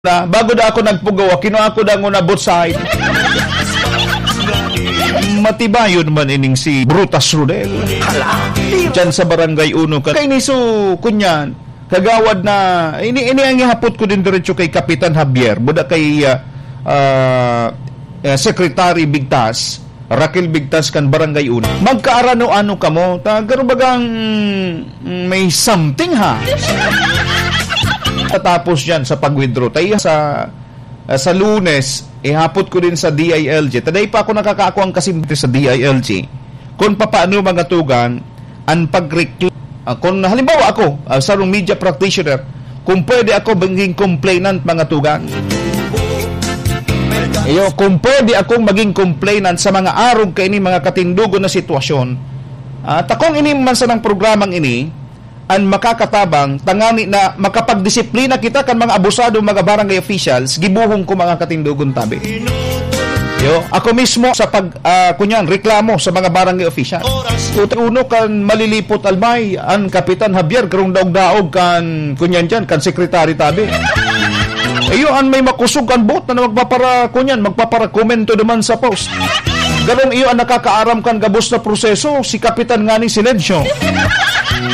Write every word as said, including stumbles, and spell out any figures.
na bago na ako nagpugawa, kinuha ako na nga both side. Matibayon man ining si Brutus Rodel. Diyan sa Barangay Uno ka. Kay niso kunyan, kagawad na, ini, ini ang ihapot ko din diretso kay Kapitan Javier, buda kay uh, uh, uh, Secretary Bigtas, Raquel Bigtas kan Barangay Uno. Magkaarano-ano ka mo, tagaro bagang mm, may something ha. Tapos yan sa pag-withdraw tayo sa uh, sa Lunes, ihapot ko din sa D I L G. Taday pa ako nakakakuang kasimte sa D I L G kung papaano mga tugan ang pag-reclaim. Uh, kung halimbawa ako, uh, sarong media practitioner, kung pwede ako maging complainant mga tugan. Iyo, kung pwede akong maging complainant sa mga arog kaini mga katindugo na sitwasyon, uh, takong ini man sa ng programang ini, ang makakatabang tangani na makapagdisiplina kita kan mga abusado mga barangay officials, gibuhong ko mga katindugon tabi. Yo, ako mismo sa pag uh, kunyan reklamo sa mga barangay officials. Uno kan malilipot almay ang Kapitan Javier karong daog-daog kan kunyan diyan kan sekretary tabi. Ayo an may makusog kan bot na magpapara kunyan magpapara komento naman sa post. Garong iyo ang nakakaaram kan gabos na proseso si Kapitan ngani Silencio.